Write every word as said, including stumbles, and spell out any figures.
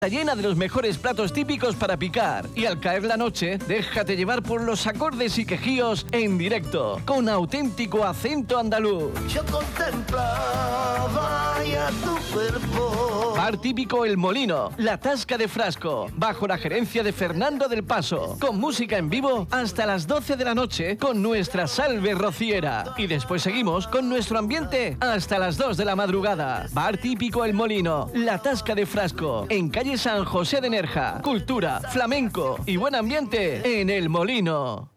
llena de los mejores platos típicos para picar. Y al caer la noche, déjate llevar por los acordes y quejíos en directo, con auténtico acento andaluz. Yo contemplaba ya tu cuerpo. Bar típico El Molino, La Tasca de Frasco, bajo la gerencia de Fernando del Paso, con música en vivo hasta las doce de la noche con nuestra salve rociera. Y después seguimos con nuestro ambiente hasta las dos de la madrugada. Bar típico El Molino, La Tasca de Frasco, en calle San José de Nerja. Cultura, flamenco y buen ambiente en El Molino.